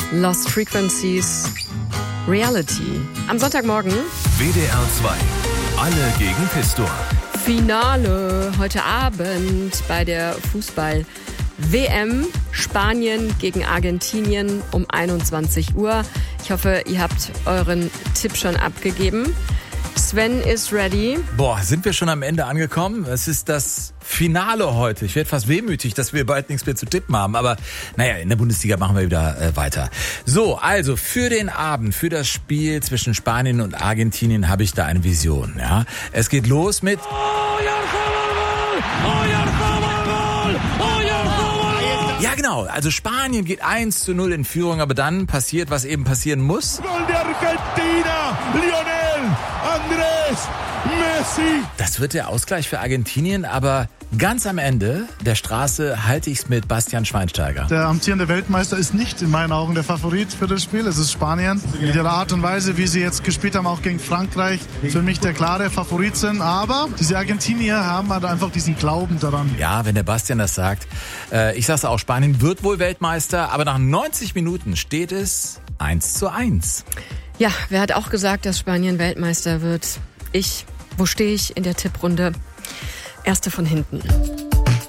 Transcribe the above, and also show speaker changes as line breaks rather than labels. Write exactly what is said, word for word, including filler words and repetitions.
Lost Frequencies, Reality. Am Sonntagmorgen.
W D R zwei. Alle gegen Pistor.
Finale heute Abend bei der Fußball-W M. Spanien gegen Argentinien um einundzwanzig Uhr. Ich hoffe, ihr habt euren Tipp schon abgegeben. Sven ist ready.
Boah, sind wir schon am Ende angekommen? Es ist das Finale heute. Ich werde fast wehmütig, dass wir bald nichts mehr zu tippen haben. Aber naja, in der Bundesliga machen wir wieder äh, weiter. So, also für den Abend, für das Spiel zwischen Spanien und Argentinien habe ich da eine Vision. Ja, es geht los mit... Ja, genau. Also Spanien geht eins zu null in Führung, aber dann passiert, was eben passieren muss.
Gol de Argentina, Lionel Andrés Messi.
Das wird der Ausgleich für Argentinien, aber ganz am Ende der Straße halte ich es mit Bastian Schweinsteiger.
Der amtierende Weltmeister ist nicht in meinen Augen der Favorit für das Spiel. Es ist Spanien. Mit der Art und Weise, wie sie jetzt gespielt haben, auch gegen Frankreich, für mich der klare Favorit sind. Aber diese Argentinier haben halt einfach diesen Glauben daran.
Ja, wenn der Bastian das sagt. Äh, ich sag's auch, Spanien wird wohl Weltmeister, aber nach neunzig Minuten steht es eins zu eins.
Ja, wer hat auch gesagt, dass Spanien Weltmeister wird? Ich. Wo stehe ich in der Tipprunde? Erste von hinten.